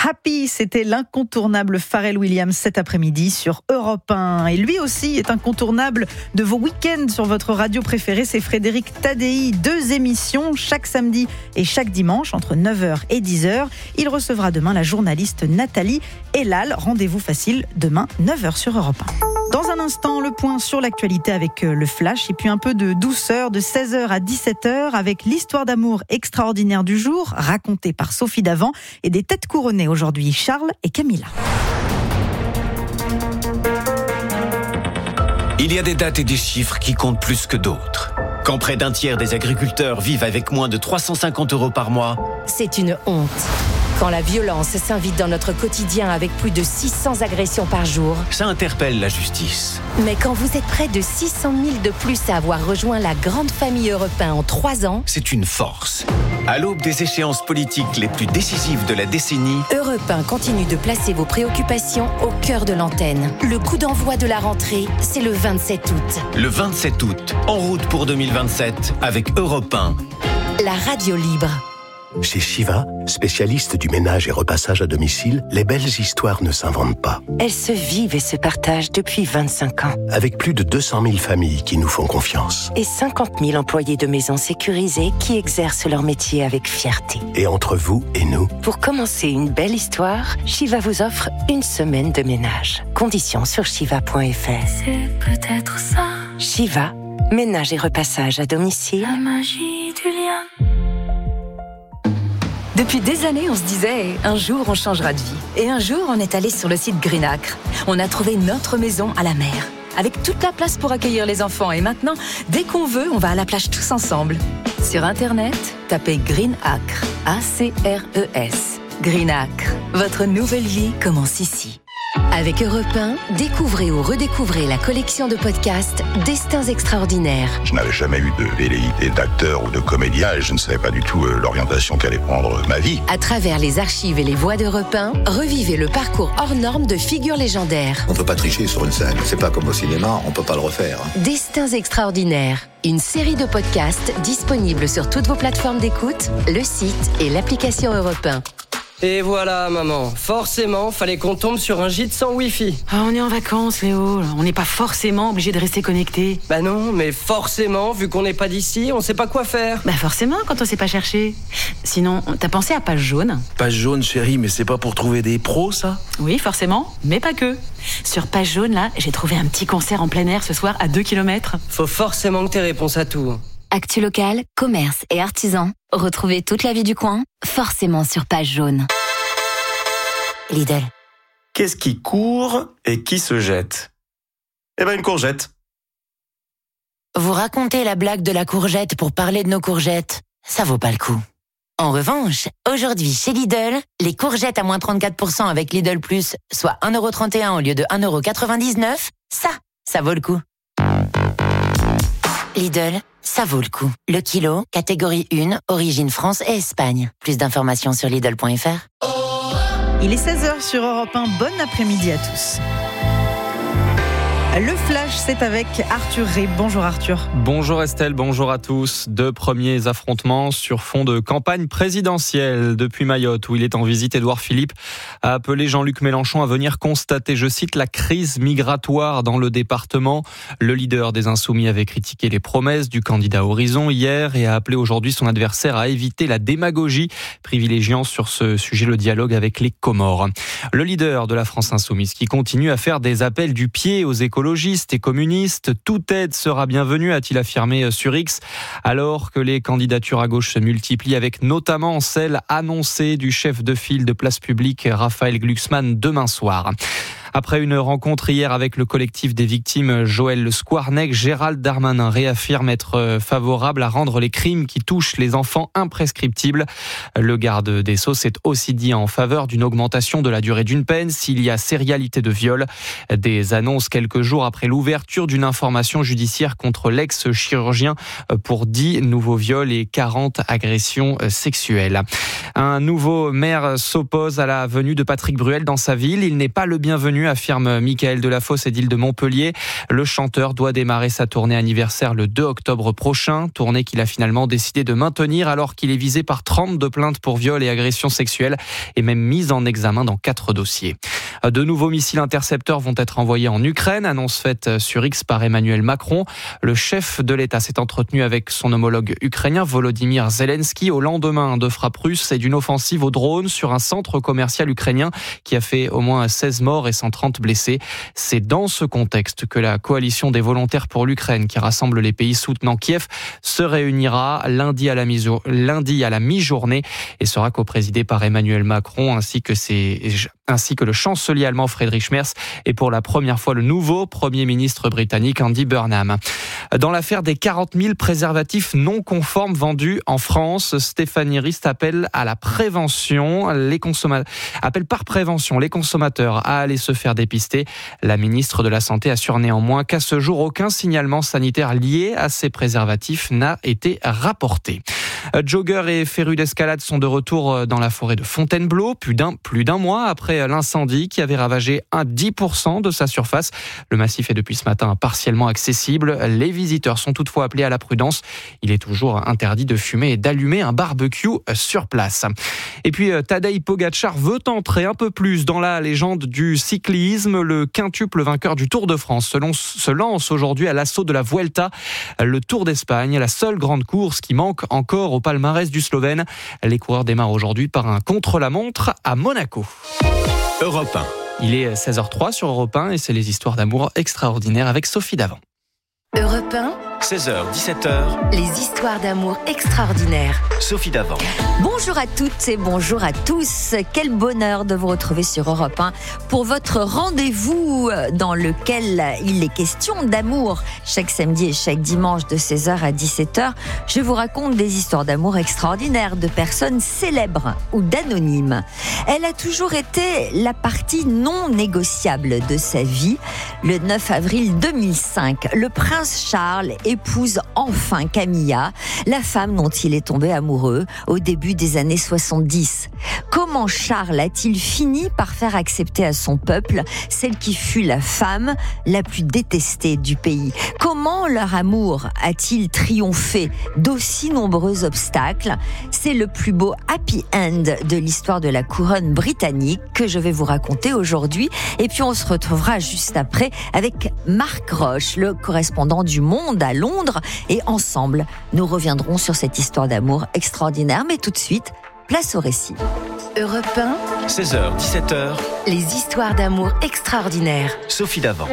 Happy, c'était l'incontournable Pharrell Williams cet après-midi sur Europe 1. Et lui aussi est incontournable de vos week-ends sur votre radio préférée. C'est Frédéric Tadei. 2 émissions chaque samedi et chaque dimanche entre 9h et 10h. Il recevra demain la journaliste Nathalie Elal. Rendez-vous facile demain 9h sur Europe 1. Dans un instant, le point sur l'actualité avec le Flash et puis un peu de douceur de 16h à 17h avec l'histoire d'amour extraordinaire du jour racontée par Sophie Davant et des têtes couronnées aujourd'hui, Charles et Camilla. Il y a des dates et des chiffres qui comptent plus que d'autres. Quand près d'un tiers des agriculteurs vivent avec moins de 350 € par mois, c'est une honte. Quand la violence s'invite dans notre quotidien avec plus de 600 agressions par jour, ça interpelle la justice. Mais quand vous êtes près de 600 000 de plus à avoir rejoint la grande famille Europe 1 en 3 ans, c'est une force. À l'aube des échéances politiques les plus décisives de la décennie, Europe 1 continue de placer vos préoccupations au cœur de l'antenne. Le coup d'envoi de la rentrée, c'est le 27 août. Le 27 août, en route pour 2027 avec Europe 1. La radio libre. Chez Shiva, spécialiste du ménage et repassage à domicile, les belles histoires ne s'inventent pas. Elles se vivent et se partagent depuis 25 ans. Avec plus de 200 000 familles qui nous font confiance. Et 50 000 employés de maisons sécurisées qui exercent leur métier avec fierté. Et entre vous et nous, pour commencer une belle histoire, Shiva vous offre 1 semaine de ménage. Conditions sur shiva.fr. C'est peut-être ça. Shiva, ménage et repassage à domicile. La magie du lien. Depuis des années, on se disait « un jour, on changera de vie ». Et un jour, on est allé sur le site Greenacre. On a trouvé notre maison à la mer, avec toute la place pour accueillir les enfants. Et maintenant, dès qu'on veut, on va à la plage tous ensemble. Sur Internet, tapez Greenacre, A-C-R-E-S. Greenacre, votre nouvelle vie commence ici. Avec Europe 1, découvrez ou redécouvrez la collection de podcasts Destins extraordinaires. Je n'avais jamais eu de velléité d'acteur ou de comédien et je ne savais pas du tout l'orientation qu'allait prendre ma vie. À travers les archives et les voix d'Europe 1, revivez le parcours hors norme de figures légendaires. On ne peut pas tricher sur une scène, c'est pas comme au cinéma, on ne peut pas le refaire. Destins extraordinaires, une série de podcasts disponibles sur toutes vos plateformes d'écoute, le site et l'application Europe 1. Et voilà, maman. Forcément, fallait qu'on tombe sur un gîte sans Wi-Fi. Ah, on est en vacances, Léo. On n'est pas forcément obligé de rester connecté. Bah non, mais forcément, vu qu'on n'est pas d'ici, on sait pas quoi faire. Bah forcément, quand on sait pas chercher. Sinon, t'as pensé à Page Jaune ? Page Jaune, chérie, mais c'est pas pour trouver des pros, ça ? Oui, forcément, mais pas que. Sur Page Jaune, là, j'ai trouvé un petit concert en plein air ce soir à 2 km. Faut forcément que t'aies réponse à tout. Actu locale, commerce et artisans. Retrouvez toute la vie du coin, forcément sur Page Jaune. Lidl. Qu'est-ce qui court et qui se jette ? Eh ben une courgette. Vous racontez la blague de la courgette pour parler de nos courgettes. Ça vaut pas le coup. En revanche, aujourd'hui chez Lidl, les courgettes à moins 34% avec Lidl Plus, soit 1,31€ au lieu de 1,99€, ça vaut le coup. Lidl, ça vaut le coup. Le kilo, catégorie 1, origine France et Espagne. Plus d'informations sur Lidl.fr. Il est 16h sur Europe 1. Bon après-midi à tous. Le Flash, c'est avec Arthur Rey. Bonjour Arthur. Bonjour Estelle, bonjour à tous. 2 premiers affrontements sur fond de campagne présidentielle. Depuis Mayotte, où il est en visite, Édouard Philippe a appelé Jean-Luc Mélenchon à venir constater, je cite, la crise migratoire dans le département. Le leader des Insoumis avait critiqué les promesses du candidat Horizon hier et a appelé aujourd'hui son adversaire à éviter la démagogie, privilégiant sur ce sujet le dialogue avec les Comores. Le leader de la France Insoumise qui continue à faire des appels du pied aux écologistes et communistes. Toute aide sera bienvenue, a-t-il affirmé sur X, alors que les candidatures à gauche se multiplient, avec notamment celle annoncée du chef de file de Place Publique, Raphaël Glucksmann, demain soir. Après une rencontre hier avec le collectif des victimes Joël Le Squarnec, Gérald Darmanin réaffirme être favorable à rendre les crimes qui touchent les enfants imprescriptibles. Le garde des Sceaux s'est aussi dit en faveur d'une augmentation de la durée d'une peine s'il y a sérialité de viol. Des annonces quelques jours après l'ouverture d'une information judiciaire contre l'ex-chirurgien pour 10 nouveaux viols et 40 agressions sexuelles. Un nouveau maire s'oppose à la venue de Patrick Bruel dans sa ville. Il n'est pas le bienvenu entretenu, affirme Michael Delafosse, édile de Montpellier. Le chanteur doit démarrer sa tournée anniversaire le 2 octobre prochain, tournée qu'il a finalement décidé de maintenir alors qu'il est visé par 32 plaintes pour viol et agression sexuelle et même mise en examen dans 4 dossiers. De nouveaux missiles intercepteurs vont être envoyés en Ukraine, annonce faite sur X par Emmanuel Macron. Le chef de l'État s'est entretenu avec son homologue ukrainien Volodymyr Zelensky au lendemain de frappes russes et d'une offensive au drone sur un centre commercial ukrainien qui a fait au moins 16 morts et 130 blessés. C'est dans ce contexte que la coalition des volontaires pour l'Ukraine, qui rassemble les pays soutenant Kiev, se réunira lundi à la mi-journée et sera coprésidée par Emmanuel Macron ainsi que le chancelier allemand Friedrich Merz et pour la première fois le nouveau Premier ministre britannique Andy Burnham. Dans l'affaire des 40 000 préservatifs non conformes vendus en France, Stéphanie Rist appelle à la prévention, appelle par prévention les consommateurs à aller se faire dépister. La ministre de la Santé assure néanmoins qu'à ce jour, aucun signalement sanitaire lié à ces préservatifs n'a été rapporté. Joggers et férus d'escalade sont de retour dans la forêt de Fontainebleau, plus d'un mois après l'incendie qui avait ravagé 10% de sa surface. Le massif est depuis ce matin partiellement accessible. Les visiteurs sont toutefois appelés à la prudence. Il est toujours interdit de fumer et d'allumer un barbecue sur place. Et puis Tadej Pogačar veut entrer un peu plus dans la légende du cyclisme. Le quintuple vainqueur du Tour de France se lance aujourd'hui à l'assaut de la Vuelta, le Tour d'Espagne, la seule grande course qui manque encore au palmarès du Slovène. Les coureurs démarrent aujourd'hui par un contre-la-montre à Monaco. Europe 1. Il est 16h03 sur Europe 1 et c'est les histoires d'amour extraordinaires avec Sophie Davant. Europe 1, 16h, 17h. les histoires d'amour extraordinaires. Sophie Davant. Bonjour à toutes et bonjour à tous. Quel bonheur de vous retrouver sur Europe 1 pour votre rendez-vous dans lequel il est question d'amour. Chaque samedi et chaque dimanche de 16h à 17h, je vous raconte des histoires d'amour extraordinaires de personnes célèbres ou d'anonymes. Elle a toujours été la partie non négociable de sa vie. Le 9 avril 2005, le prince Charles épouse enfin Camilla, la femme dont il est tombé amoureux au début des années 70. Comment Charles a-t-il fini par faire accepter à son peuple celle qui fut la femme la plus détestée du pays? Comment leur amour a-t-il triomphé d'aussi nombreux obstacles? C'est le plus beau happy end de l'histoire de la couronne britannique que je vais vous raconter aujourd'hui. Et puis on se retrouvera juste après avec Marc Roche, le correspondant du Monde à Londres, et ensemble nous reviendrons sur cette histoire d'amour extraordinaire. Mais tout de suite, place au récit. Europe 1, 16h, 17h. les histoires d'amour extraordinaires. Sophie Davant.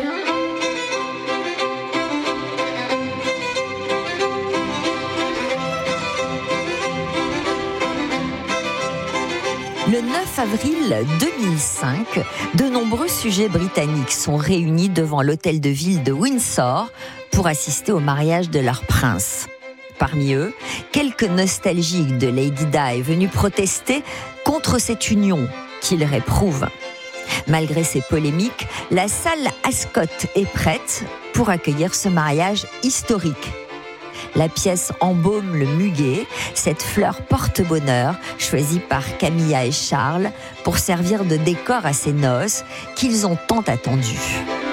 Le 9 avril 2005, de nombreux sujets britanniques sont réunis devant l'hôtel de ville de Windsor pour assister au mariage de leur prince. Parmi eux, quelques nostalgiques de Lady Di venus protester contre cette union qu'ils réprouvent. Malgré ces polémiques, la salle Ascot est prête pour accueillir ce mariage historique. La pièce embaume le muguet, cette fleur porte-bonheur choisie par Camilla et Charles pour servir de décor à ces noces qu'ils ont tant attendues.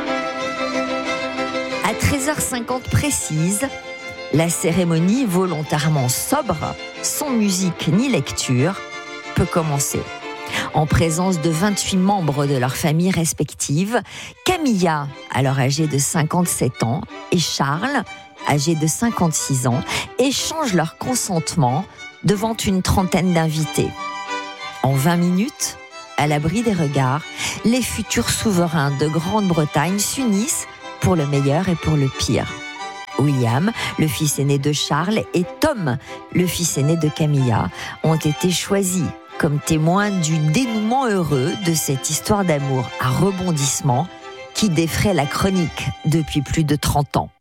À 13h50 précise, la cérémonie volontairement sobre, sans musique ni lecture, peut commencer. En présence de 28 membres de leurs familles respectives, Camilla, alors âgée de 57 ans, et Charles, âgés de 56 ans, échangent leur consentement devant une trentaine d'invités. En 20 minutes, à l'abri des regards, les futurs souverains de Grande-Bretagne s'unissent pour le meilleur et pour le pire. William, le fils aîné de Charles, et Tom, le fils aîné de Camilla, ont été choisis comme témoins du dénouement heureux de cette histoire d'amour à rebondissement qui défraie la chronique depuis plus de 30 ans.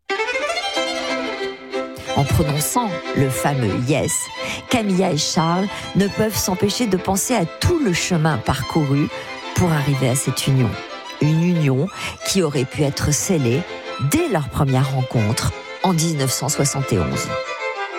En prononçant le fameux « yes », Camilla et Charles ne peuvent s'empêcher de penser à tout le chemin parcouru pour arriver à cette union. Une union qui aurait pu être scellée dès leur première rencontre en 1971.